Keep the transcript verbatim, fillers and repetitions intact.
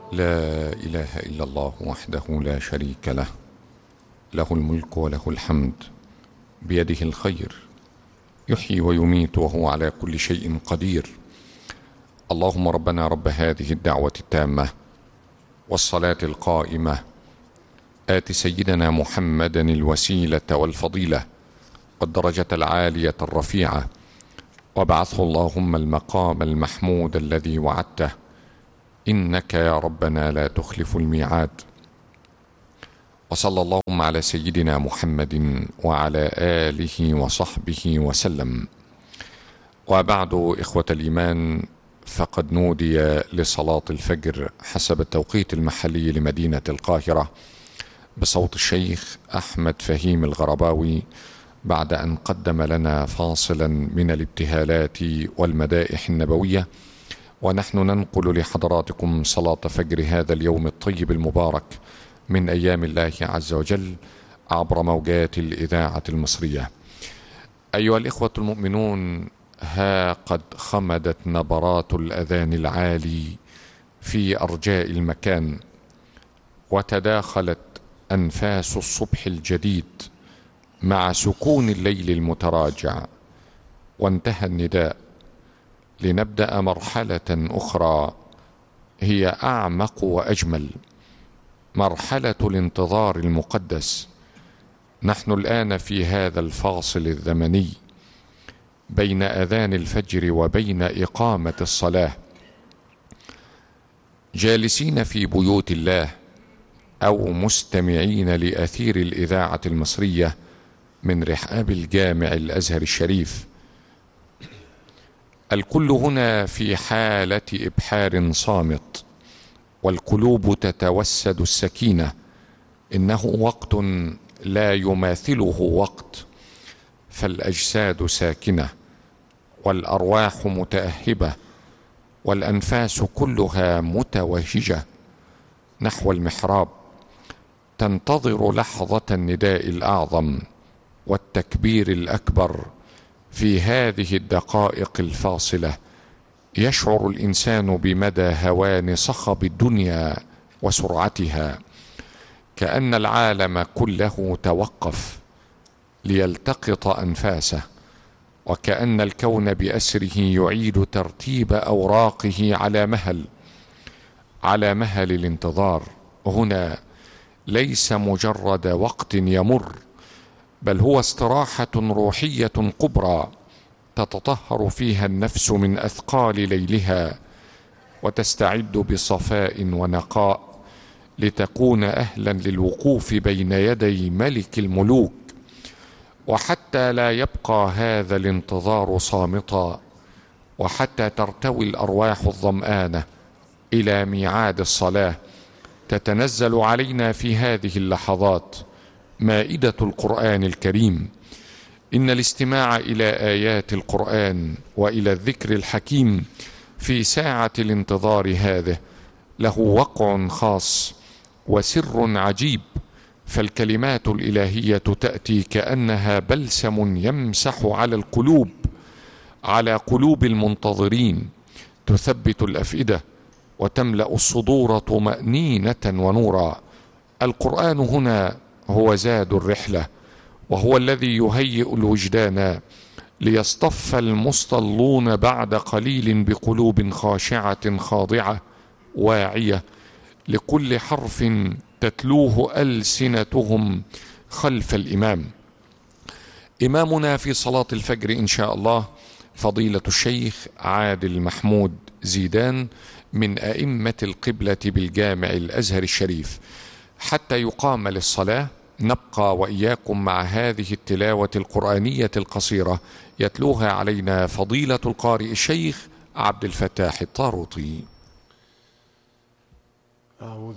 لا إله إلا الله وحده لا شريك له، له الملك وله الحمد، بيده الخير، يحيي ويميت وهو على كل شيء قدير. اللهم ربنا رب هذه الدعوة التامة والصلاة القائمة، آت سيدنا محمدا الوسيلة والفضيلة والدرجة العالية الرفيعة، وابعثه اللهم المقام المحمود الذي وعدته، إنك يا ربنا لا تخلف الميعاد. وصلى اللهم على سيدنا محمد وعلى آله وصحبه وسلم. وبعد، إخوة الإيمان، فقد نودي لصلاة الفجر حسب التوقيت المحلي لمدينة القاهرة بصوت الشيخ أحمد فهيم الغرباوي، بعد أن قدم لنا فاصلا من الابتهالات والمدائح النبوية، ونحن ننقل لحضراتكم صلاة فجر هذا اليوم الطيب المبارك من أيام الله عز وجل عبر موجات الإذاعة المصرية. أيها الإخوة المؤمنون، ها قد خمدت نبرات الأذان العالي في أرجاء المكان، وتداخلت أنفاس الصبح الجديد مع سكون الليل المتراجع، وانتهى النداء لنبدأ مرحلة أخرى هي أعمق وأجمل، مرحلة الانتظار المقدس. نحن الآن في هذا الفاصل الزمني بين أذان الفجر وبين إقامة الصلاة، جالسين في بيوت الله أو مستمعين لأثير الإذاعة المصرية من رحاب الجامع الأزهر الشريف. الكل هنا في حالة إبحار صامت، والقلوب تتوسد السكينة. إنه وقت لا يماثله وقت، فالأجساد ساكنة والأرواح متأهبة والأنفاس كلها متوهجة نحو المحراب، تنتظر لحظة النداء الأعظم والتكبير الأكبر. في هذه الدقائق الفاصلة يشعر الإنسان بمدى هوان صخب الدنيا وسرعتها، كأن العالم كله توقف ليلتقط أنفاسه، وكأن الكون بأسره يعيد ترتيب أوراقه على مهل على مهل الانتظار. هنا ليس مجرد وقت يمر، بل هو استراحة روحية كبرى تتطهر فيها النفس من أثقال ليلها، وتستعد بصفاء ونقاء لتكون أهلا للوقوف بين يدي ملك الملوك. وحتى لا يبقى هذا الانتظار صامتا، وحتى ترتوي الأرواح الظمآنة إلى ميعاد الصلاة، تتنزل علينا في هذه اللحظات مائدة القرآن الكريم. إن الاستماع إلى آيات القرآن وإلى الذكر الحكيم في ساعة الانتظار هذه له وقع خاص وسر عجيب، فالكلمات الإلهية تأتي كأنها بلسم يمسح على القلوب على قلوب المنتظرين، تثبت الأفئدة وتملأ الصدور طمأنينة ونورا. القرآن هنا هو زاد الرحلة، وهو الذي يهيئ الوجدان ليصطف المصطلون بعد قليل بقلوب خاشعة خاضعة واعية لكل حرف تتلوه ألسنتهم خلف الإمام. إمامنا في صلاة الفجر إن شاء الله فضيلة الشيخ عادل محمود زيدان من أئمة القبلة بالجامع الأزهر الشريف. حتى يقام للصلاة نبقى وإياكم مع هذه التلاوة القرآنية القصيرة يتلوها علينا فضيلة القارئ الشيخ عبد الفتاح الطاروطي.